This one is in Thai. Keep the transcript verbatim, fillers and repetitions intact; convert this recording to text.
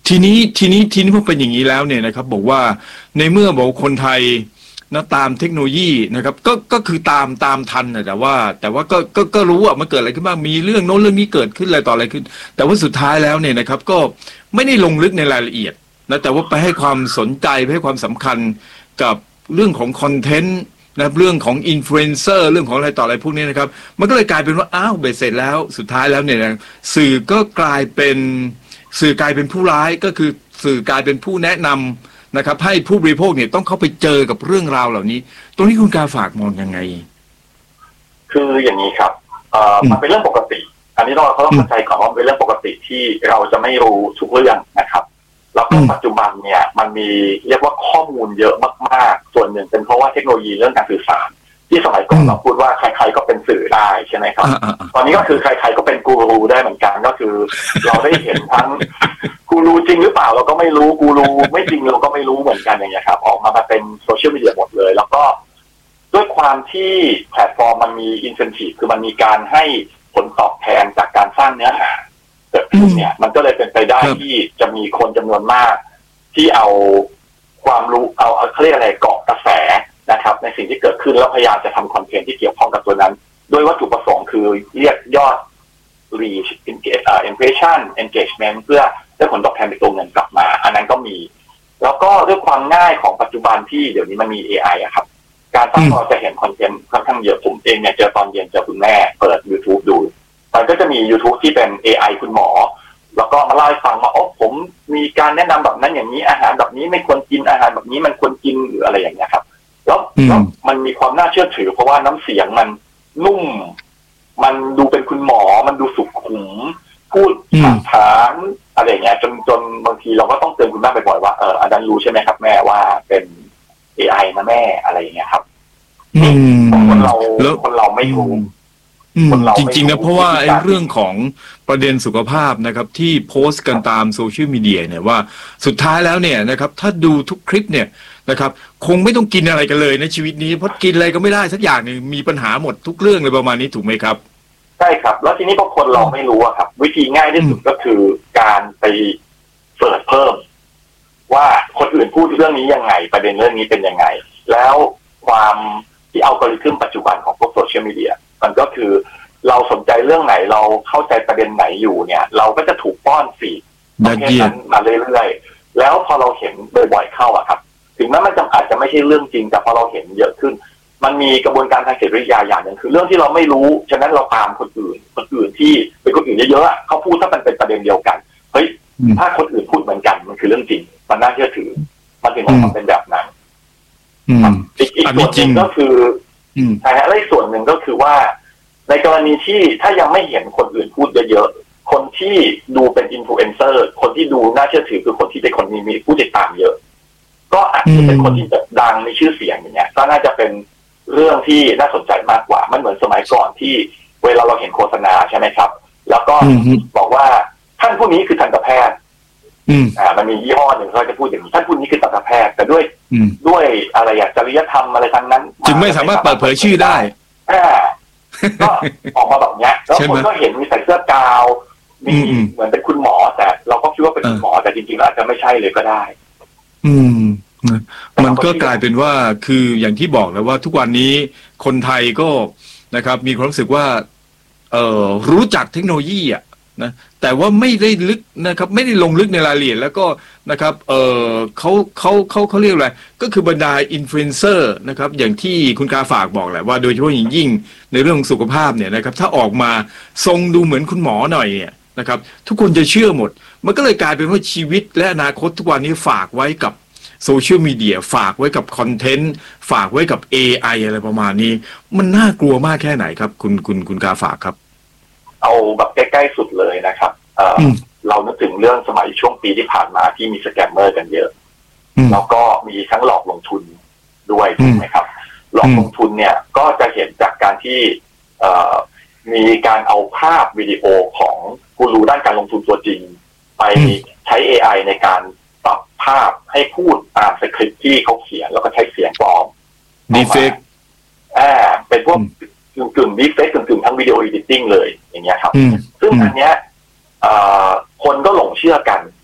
ทีนี้ทีนี้ทีนี้พอเป็นอย่างนี้แล้วเนี่ยนะครับบอกว่าในเมื่อบอกคนไทยนะตามเทคโนโลยีนะครับก็ก็คือตามตามทันนะแต่ว่าแต่ว่าก็ก็ก็รู้ว่ามันเกิดอะไรขึ้นบ้างมีเรื่องโน้นเรื่องนี้เกิดขึ้นอะไรต่ออะไรขึ้นแต่ว่าสุดท้ายแล้วเนี่ยนะครับก็ไม่ได้ลงลึกในรายละเอียดนะแต่ว่าไปให้ความสนใจไปให้ความสำคัญกับเรื่องของคอนเทนต์นะเรื่องของอินฟลูเอนเซอร์เรื่องของอะไรต่ออะไรพวกนี้นะครับมันก็เลยกลายเป็นว่าอ้าวเบ็ดเสร็จแล้วสุดท้ายแล้วเนี่ยสื่อก็กลายเป็นสื่อกลายเป็นผู้ร้ายก็คือสื่อกลายเป็นผู้แนะนำนะครับให้ผู้บริโภคเนี่ยต้องเข้าไปเจอกับเรื่องราวเหล่านี้ตรงนี้คุณกาฝากมองยังไงคืออย่างนี้ครับเอ่อมันเป็นเรื่องปกติอันนี้เราเขาต้องเข้าใจก่อนว่าเป็นเรื่องปกติที่เราจะไม่รู้ทุกเรื่องนะครับแล้วก็ปัจจุบันเนี่ยมันมีเรียกว่าข้อมูลเยอะมากๆส่วนหนึ่งเป็นเพราะว่าเทคโนโลยีเรื่องการสื่อสารที่สมัยก่อนเราพูดว่าใครๆก็เป็นสื่อได้ใช่ไหมครับตอนนี้ก็คือใครๆก็เป็นกูรูได้เหมือนกันก็คือเราได้เห็นทั้งกูรูจริงหรือเปล่าเราก็ไม่รู้กูรูไม่จริงเราก็ไม่รู้เหมือนกันอย่างเงี้ยครับออกมาเป็นโซเชียลมีเดียหมดเลยแล้วก็ด้วยความที่แพลตฟอร์มมันมีอินเซนทีฟคือมันมีการให้ผลตอบแทนจากการสร้างเนื้อหาเกิดขึ้นเนี่ยมันก็เลยเป็นไปได้ที่จะมีคนจำนวนมากที่เอาความรู้เอาเขาเรียกอะไรเกาะกระแสนะครับในสิ่งที่เกิดขึ้นแล้วพยายามจะทำคอนเทนต์ที่เกี่ยวข้องกับตัวนั้นโดยวัตถุประสงค์คือเรียกยอด reach impression engagement เพื่อได้ผลตอบแทนเป็นตัวเงินกลับมาอันนั้นก็มีแล้วก็ด้วยความง่ายของปัจจุบันที่เดี๋ยวนี้มันมี เอ ไอ อะครับการตั้งเราจะเห็นคอนเทนต์ค่อนข้างเยอะผมเองเนี่ยเจอตอนเย็นเจอคุณแม่เปิด YouTube ดูมันก็จะมี YouTube ที่เป็น เอ ไอ คุณหมอแล้วก็มาเล่าให้ฟังว่าอ๋อผมมีการแนะนำแบบนั้นอย่างนี้อาหารแบบนี้ไม่ควรกินอาหารแบบนี้มันควรกินหรืออะไรอย่างเงี้ยครับแล้วมันมีความน่าเชื่อถือเพราะว่าน้ำเสียงมันนุ่มมันดูเป็นคุณหมอมันดูสุขุมพูดถามอะไรอย่างเงี้ยจนจนบางทีเราก็ต้องเตือนคุณแม่บ่อยๆว่าเอออาจารย์รู้ใช่ไหมครับแม่ว่าเป็น เอ ไอ นะแม่อะไรอย่างเงี้ยครับคนเราคนเราไม่รู้จริงๆนะเพราะว่าไอ้เรื่องของประเด็นสุขภาพนะครับที่โพสต์กันตามโซเชียลมีเดียเนี่ยว่าสุดท้ายแล้วเนี่ยนะครับถ้าดูทุกคลิปเนี่ยนะครับคงไม่ต้องกินอะไรกันเลยในชีวิตนี้เพราะกินอะไรก็ไม่ได้สักอย่างนึงมีปัญหาหมดทุกเรื่องเลยประมาณนี้ถูกไหมครับใช่ครับแล้วทีนี้พอคนเราไม่รู้อะครับวิธีง่ายที่สุดก็คือการไปเสิร์ชเพิ่มว่าคนอื่นพูดเรื่องนี้ยังไงประเด็นเรื่องนี้เป็นยังไงแล้วความที่อัลกอริทึมปัจจุบันของพวกโซเชียลมีเดียมันก็คือเราสนใจเรื่องไหนเราเข้าใจประเด็นไหนอยู่เนี่ยเราก็จะถูกป้อนฟีดประเภทนั้นมาเรื่อยๆแล้วพอเราเห็นบ่อยๆเข้าอะครับถึงแม้มันอาจจะไม่ใช่เรื่องจริงแต่พอเราเห็นเยอะขึ้นมันมีกระบวนการทางจิตวิทยาอย่างหนึ่งคือเรื่องที่เราไม่รู้ฉะนั้นเราตามคนอื่นคนอื่นที่เป็นคนอื่นเยอะๆเขาพูดถ้ามันเป็นประเด็นเดียวกันเฮ้ยถ้าคนอื่นพูดเหมือนกันมันคือเรื่องจริงมันน่าเชื่อถือมันถึงออกมาเป็นแบบนั้นอีกอีกส่วนหนึ่งก็คือใช่ฮะและอีกส่วนหนึ่งก็คือว่าในกรณีที่ถ้ายังไม่เห็นคนอื่นพูดเยอะๆคนที่ดูเป็นอินฟลูเอนเซอร์คนที่ดูน่าเชื่อถือคือคนที่เป็นคนมีมีผู้ติดตามเยอะก็อาจจะเป็นคนที่ดังในชื่อเสียงอย่างเงี้ยก็น่าจะเป็นเรื่องที่น่าสนใจมากกว่ามันเหมือนสมัยก่อนที่เวลาเราเห็นโฆษณาใช่ไหมครับแล้วก็บอกว่าท่านผู้นี้คือทันตแพทย์อ่ามันมียี่ห้อหนึ่งเขาจะพูดอย่างนี้ท่านผู้นี้คือทันตแพทย์แต่ด้วยด้วยอะไรอย่างจริยธรรมอะไรทั้งนั้นจึงไม่สามารถเปิดเผยชื่อได้อ่าก็ออกมาแบบเนี้ยแล้วคนก็เห็นมีใส่เสื้อกาวมีเหมือนเป็นคุณหมอแต่เราก็คิดว่าเป็นคุณหมอแต่จริงๆอาจจะไม่ใช่เลยก็ได้อืมมันก็กลายเป็นว่าคืออย่างที่บอกแล้วว่าทุกวันนี้คนไทยก็นะครับมีความรู้สึกว่าเอ่อรู้จักเทคโนโลยีอ่ะนะแต่ว่าไม่ได้ลึกนะครับไม่ได้ลงลึกในรายละเอียดแล้วก็นะครับเอ่อเขาเขาเขาเขาเรียกอะไรก็คือบรรดาอินฟลูเอนเซอร์นะครับอย่างที่คุณกาฝากบอกแหละว่าโดยเฉพาะอย่างยิ่งในเรื่องสุขภาพเนี่ยนะครับถ้าออกมาทรงดูเหมือนคุณหมอหน่อยเนี่ยนะครับทุกคนจะเชื่อหมดมันก็เลยกลายเป็นว่าชีวิตและอนาคตทุกวันนี้ฝากไว้กับโซเชียลมีเดียฝากไว้กับคอนเทนต์ฝากไว้กับ เอ ไอ อะไรประมาณนี้มันน่ากลัวมากแค่ไหนครับคุณคุณคุณกาฝากครับเอาแบบใกล้ๆสุดเลยนะครับเอ่อเรานึกถึงเรื่องสมัยช่วงปีที่ผ่านมาที่มีสแกมเมอร์กันเยอะแล้วก็มีทั้งหลอกลงทุนด้วยถูกไหมครับหลอกลงทุนเนี่ยก็จะเห็นจากการที่เอ่อมีการเอาภาพวิดีโอของกูรูด้านการลงทุนตัวจริงไปใช้ เอ ไอ ในการปรับภาพให้พูดตามสคริปต์ที่เขาเขียนแล้วก็ใช้เสียงปลอมดีเฟกต์อ่าเป็นพวกกึ่งๆดีเฟกต์กึ่งๆทั้งวิดีโอเอดิติ้งเลยอย่างเงี้ยครับซึ่งอันเนี้ยคนก็หลงเชื่อกัน